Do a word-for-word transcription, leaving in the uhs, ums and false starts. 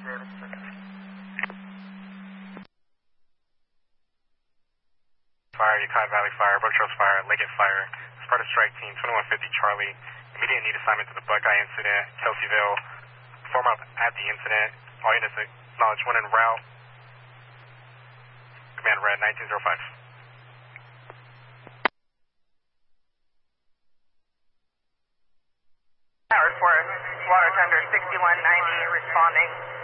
Fire, Utah Valley Fire, Brook Trails Fire, Leggett Fire, Sparta Strike Team, twenty-one fifty Charlie, immediate need assignment to the Buckeye incident, Kelseyville, form up at the incident, all units acknowledge one en route, command red, nineteen oh five. Tower four, water tender sixty-one ninety responding.